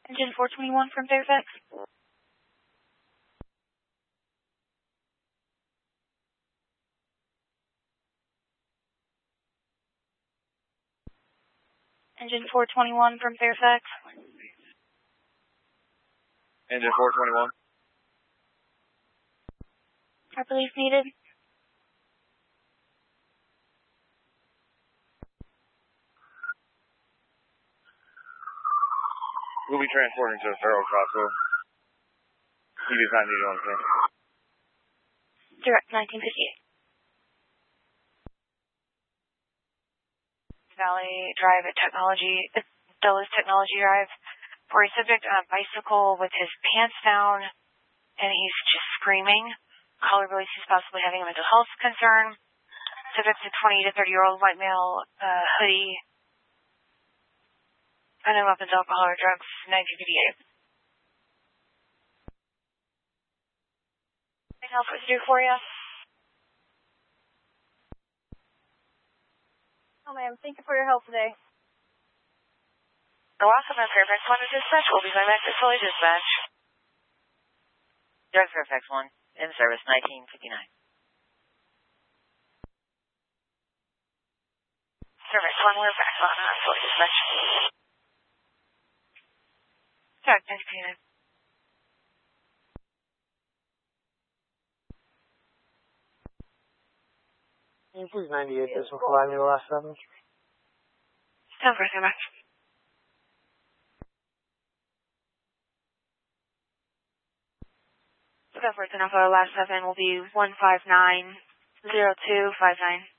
Engine 421 from Fairfax. Engine 421 from Fairfax. Engine 421. Are police needed? We'll be transporting to a Farrell Crossroad. He does not need on him. Direct 1958. Valley Drive at Dulles Technology Drive, for a subject on a bicycle with his pants down, and he's just screaming. Caller believes he's possibly having a mental health concern. Subject's a 20 to 30-year-old white male, hoodie. Unknown weapons, alcohol, or drugs, 1958. Anything else we can do for you? Oh, ma'am. Thank you for your help today. The last of my Fairfax 1 is dispatch. We'll be going back to fully dispatch. Direct Fairfax 1, in service, 1959. Fairfax 1, we're back on fully dispatch. Direct 1959. Can you please 98 this will fly me the last 7? Stand for much. So for the last 7 will be 1590259.